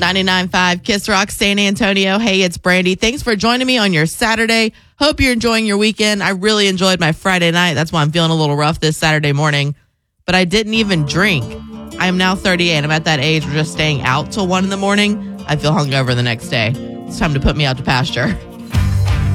99.5 Kiss Rock San Antonio. Hey, it's Brandy. Thanks for joining me on your Saturday. Hope you're enjoying your weekend. I really enjoyed my Friday night. That's why I'm feeling a little rough this Saturday morning. But I didn't even drink. I am now 38. I'm at that age where just staying out till 1 in the morning, I feel hungover the next day. It's time to put me out to pasture.